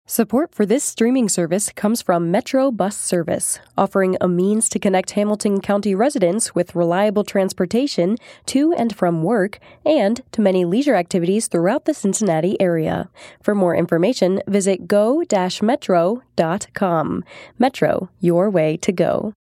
Support for this streaming service comes from Metro Bus Service, offering a means to connect Hamilton County residents with reliable transportation to and from work and to many leisure activities throughout the Cincinnati area. For more information, visit go-metro.com. Metro, your way to go.